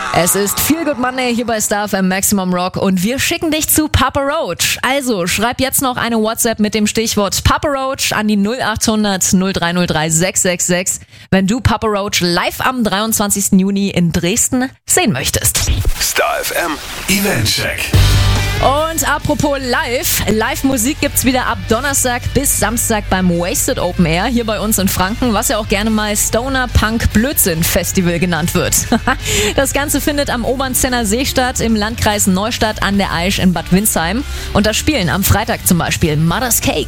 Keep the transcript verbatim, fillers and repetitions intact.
Es ist Feel Good Monday hier bei Star F M Maximum Rock und wir schicken dich zu Papa Roach. Also schreib jetzt noch eine WhatsApp mit dem Stichwort Papa Roach an die null acht hundert null drei null drei sechs sechs sechs, wenn du Papa Roach live am dreiundzwanzigsten Juni in Dresden sehen möchtest. Star F M Eventcheck. Und apropos live, Live-Musik gibt's wieder ab Donnerstag bis Samstag beim Wasted Open Air hier bei uns in Franken, was ja auch gerne mal Stoner Punk Blödsinn Festival genannt wird. Das Ganze findet am Obernszenner See statt, im Landkreis Neustadt an der Aisch in Bad Windsheim. Und da spielen am Freitag zum Beispiel Mother's Cake,